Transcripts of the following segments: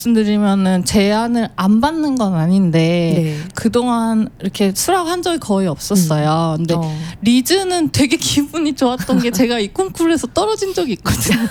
말씀드리면은 제안을 안 받는 건 아닌데 네. 그동안 이렇게 수락한 적이 거의 없었어요. 근데 리즈는 되게 기분이 좋았던 게 제가 이 콩쿠르에서 떨어진 적이 있거든요.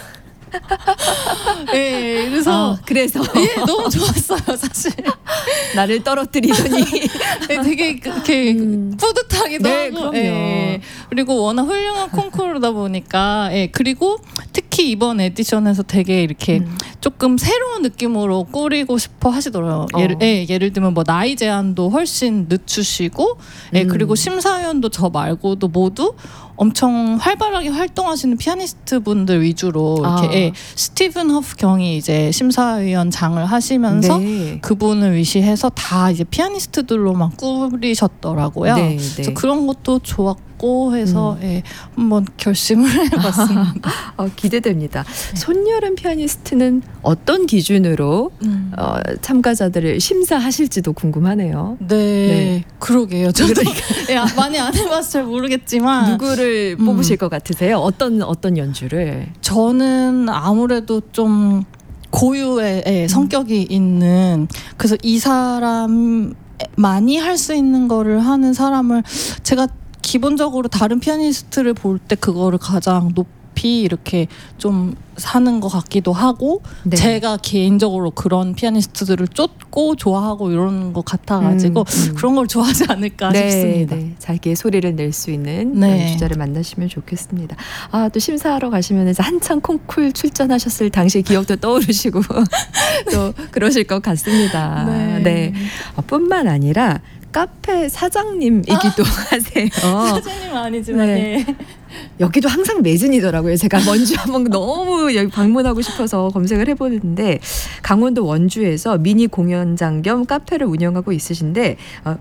네, 그래서 예, 너무 좋았어요, 사실. 나를 떨어뜨리더니 네, 되게 이렇게 뿌듯하기도 네, 하고, 그럼요. 예. 그리고 워낙 훌륭한 콩쿠르다 보니까, 예. 그리고 특히 이번 에디션에서 되게 이렇게 조금 새로운 느낌으로 꾸리고 싶어 하시더라고요. 예를 들면 뭐 나이 제한도 훨씬 늦추시고, 예. 그리고 심사위원도 저 말고도 모두 엄청 활발하게 활동하시는 피아니스트 분들 위주로 이렇게 예, 스티븐 허프 경이 이제 심사위원장을 하시면서 네. 그분을 위시해서 다 이제 피아니스트들로만 꾸리셨더라고요. 네, 그래서 그런 것도 좋았고 해서 예, 한번 결심을 해봤습니다. 기대됩니다. 손여름 피아니스트는 어떤 기준으로 참가자들을 심사하실지도 궁금하네요. 네, 그러게요. 저도 예, 많이 안 해봐서 잘 모르겠지만 누구를 뽑으실 것 같으세요? 어떤 연주를? 저는 아무래도 좀 고유의 성격이 있는, 그래서 이 사람 많이 할 수 있는 거를 하는 사람을 제가 기본적으로 다른 피아니스트를 볼 때 그거를 가장 높이 이렇게 좀 사는 것 같기도 하고 네. 제가 개인적으로 그런 피아니스트들을 쫓고 좋아하고 이런 것 같아가지고 그런 걸 좋아하지 않을까 싶습니다. 네. 자기의 소리를 낼 수 있는 네. 연주자를 만나시면 좋겠습니다. 또 심사하러 가시면 한창 콩쿨 출전하셨을 당시 기억도 떠오르시고 또 그러실 것 같습니다. 네. 뿐만 아니라 카페 사장님이기도 하세요. 사장님은 아니지만 네. 네. 여기도 항상 매진이더라고요. 제가 원주 한번 너무 여기 방문하고 싶어서 검색을 해보는데 강원도 원주에서 미니 공연장 겸 카페를 운영하고 있으신데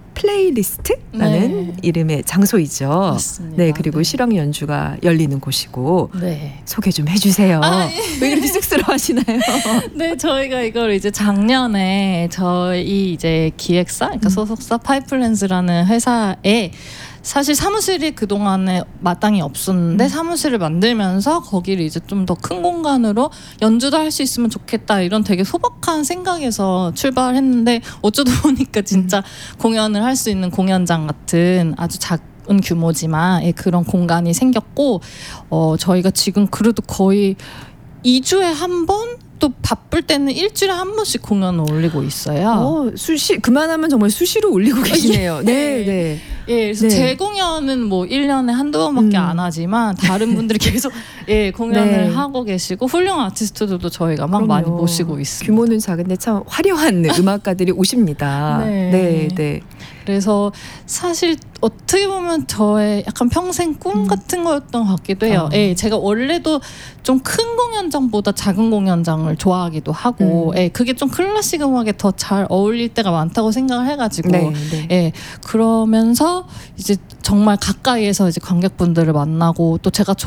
플레이리스트라는 이름의 장소이죠. 맞습니다. 네, 그리고 실황 연주가 열리는 곳이고 네. 소개 좀 해주세요. 예. 왜 이렇게 쑥스러워하시나요? 네, 저희가 이걸 이제 작년에 저희 이제 기획사, 그러니까 소속사 파이프랜즈라는 회사에 사실 사무실이 그동안에 마땅히 없었는데 사무실을 만들면서 거기를 이제 좀 더 큰 공간으로 연주도 할 수 있으면 좋겠다 이런 되게 소박한 생각에서 출발했는데 어쩌다 보니까 진짜 공연을 할 수 있는 공연장 같은 아주 작은 규모지만 예, 그런 공간이 생겼고 저희가 지금 그래도 거의 2주에 한 번? 또 바쁠 때는 일주일에 한 번씩 공연을 올리고 있어요. 그만하면 정말 수시로 올리고 계시네요. 네. 예, 그래서 제 공연은 뭐 1년에 한두 번밖에 안 하지만 다른 분들이 계속 예, 공연을 하고 계시고 훌륭한 아티스트들도 저희가 막 많이 모시고 있습니다. 규모는 작은데 참 화려한 음악가들이 오십니다. 네. 그래서 사실 어떻게 보면 저의 약간 평생 꿈 같은 거였던 것 같기도 해요. 예, 제가 원래도 좀 큰 공연장보다 작은 공연장을 좋아하기도 하고 예, 그게 좀 클래식 음악에 더 잘 어울릴 때가 많다고 생각을 해가지고 예, 그러면서 이제 정말 가까이에서 이제 관객분들을 만나고 또 제가